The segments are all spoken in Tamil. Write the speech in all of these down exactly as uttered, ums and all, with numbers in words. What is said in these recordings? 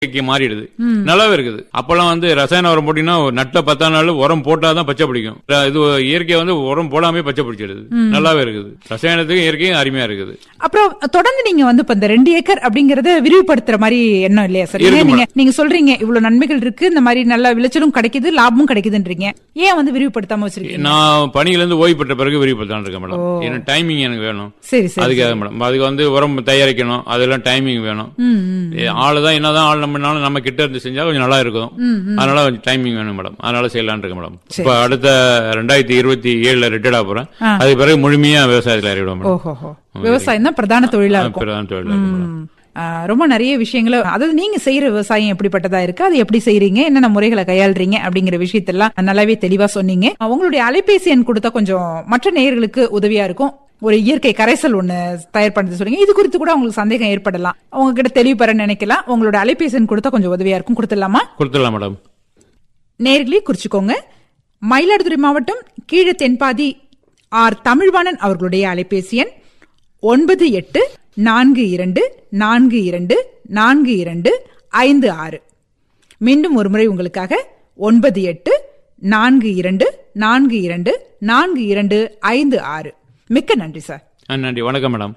மாறிடுது. நல்லாவே இருக்குது. அப்பெல்லாம் வந்து ரசாயன உரம் போட்டீங்கன்னா நட்ட பத்தாம் நாள் உரம் போட்டாதான் பச்சை பிடிக்கும். இது இயற்கை வந்து உரம் போடாமே பச்சை பிடிச்சிடுது. நல்லாவே இருக்குது. ரசாயனத்துக்கு இயற்கையும் அருமையா இருக்குது. அப்புறம் தொடர்ந்து நீங்க வந்து இப்ப இந்த ரெண்டு ஏக்கர் அப்படிங்கறத விரிவுபடுத்துற மாதிரி எண்ணம் இல்லையா சார்? நீங்க நீங்க சொல்றீங்க இவ்வளவு நன்மைகள் இருக்கு, இந்த மாதிரி நல்ல விளைச்சலும் கிடைக்குது, லாபமும் கிடைக்குதுன்றீங்க. ஏன் வந்து விரிவுபடுத்தாம வச்சிருக்கீங்க? நான் பணியில இருந்து ஓய்வு பெற்ற பிறகு விரிவுபடுத்தான் இருக்கேன் மேடம். ஏன்னா டைமிங் எனக்கு வேணும். சரி சரி. அதுக்காக மேடம். அதுக்கு வந்து உரம் தயாரிக்கணும், அதெல்லாம் டைமிங் வேணும். ஆளுதான் என்னதான் ஆள் நம்மனாலும் நம்ம கிட்ட இருந்து செஞ்சா கொஞ்சம் நல்லா இருக்கும். அதனால கொஞ்சம் டைமிங் வேணும் மேடம். அதனால செய்யலான் இருக்கு மேடம். இப்ப அடுத்த ரெண்டாயிரத்தி இருபத்தி ஏழுல ரிட்டையர்ட் ஆக போறேன். அதுக்கு பிறகு முழுமையா விவசாயத்துல அறிவிடும் மேடம். விவசாயம் தான் பிரதான தொழிலா இருக்கும். பிரதான தொழிலா இருக்கும். ரொம்ப நிறைய விஷயங்களை, அதாவது நீங்க செய்யற விவசாயம் எப்படிப்பட்டதா இருக்கு, அது எப்படி செய்யறீங்க, என்னென்ன முறைகளை கையாளுறீங்க அப்படிங்கிற விஷயத்தெல்லாம் நல்லாவே தெளிவா சொன்னீங்க. உங்களுடைய அலைபேசி எண் கொடுத்தா கொஞ்சம் மற்ற நேயர்களுக்கு உதவியா இருக்கும். ஒரு இயற்கை கரைசல் ஒண்ணு தயார் பண்ணி சொல்லுங்க. இது குறித்து கூட உங்களுக்கு சந்தேகம் ஏற்படலாம், அவங்க கிட்ட தெளிவு பெற நினைக்கலாம். உங்களோட அலைபேசி எண் கொடுத்தா கொஞ்சம் உதவியா இருக்கும். கொடுத்துடலாமா? கொடுத்துடலாம் மேடம். நேயர்களே குறிச்சுக்கோங்க. மயிலாடுதுறை மாவட்டம் கீழ தென்பாதி ஆர் தமிழ்வாணன் அவர்களுடைய அலைபேசி எண் ஒன்பது எட்டு நான்கு இரண்டு நான்கு இரண்டு நான்கு இரண்டு ஐந்து ஆறு. மீண்டும் ஒருமுறை உங்களுக்காக ஒன்பது எட்டு நான்கு இரண்டு நான்கு இரண்டு நான்கு இரண்டு ஐந்து ஆறு. மிக்க நன்றி சார். நன்றி. வணக்கம் மேடம்.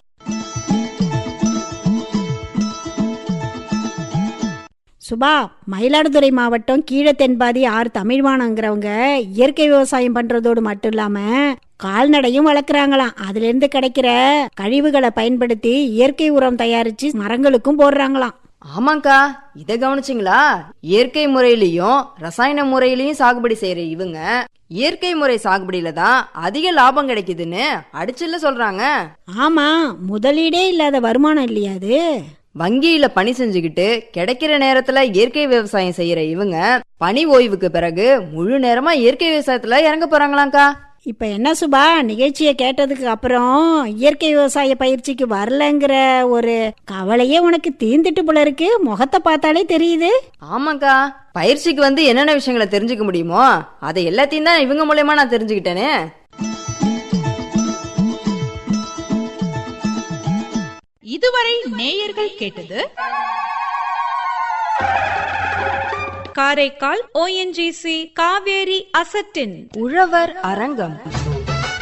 சுபா, மயிலாடுதுறை மாவட்டம் கீழ தென்பாதி ஆறு தமிழ்வானங்கிறவங்க இயற்கை விவசாயம் பண்றதோடு மட்டும் இல்லாம கால்நடையும் வளர்க்குறாங்களாம். அதுல இருந்து கிடைக்கிற கழிவுகளை பயன்படுத்தி இயற்கை உரம் தயாரிச்சு மரங்களுக்கும் போடுறாங்களாம். ஆமாக்கா, இத கவனிச்சிங்களா? இயற்கை முறையிலயும் ரசாயன முறையிலயும் சாகுபடி செய்யற இவங்க இயற்கை முறை சாகுபடியில தான் அதிக லாபம் கிடைக்குதுன்னு அடிச்சுல சொல்றாங்க. ஆமா, முதலீடே இல்லாத வருமானம் இல்லையா அது? வங்கியில பணி செஞ்சுக்கிட்டு கிடைக்கிற நேரத்துல இயற்கை விவசாயம் செய்யற இவங்க பணி ஓய்வுக்கு பிறகு முழு நேரமா இயற்கை விவசாயத்துல இறங்க போறாங்களாக்கா. இப்ப என்ன சுபா, நிகழ்ச்சியை கேட்டதுக்கு அப்புறம் இயற்கை விவசாய பயிற்சிக்கு வரலங்கிற ஒரு கவலையே உனக்கு தீர்ந்துட்டு போல இருக்கு, முகத்தை பார்த்தாலே தெரியுது. ஆமாக்கா, பயிற்சிக்கு வந்து என்னென்ன விஷயங்களை தெரிஞ்சுக்க முடியுமோ அதை எல்லாத்தையும் தான் இவங்க மூலமா நான் தெரிஞ்சுக்கிட்டேனே. இதுவரை நேயர்கள் கேட்டது காரைக்கால் ஓ என் ஜி சி காவேரி அசட்டின் உழவர் அரங்கம்.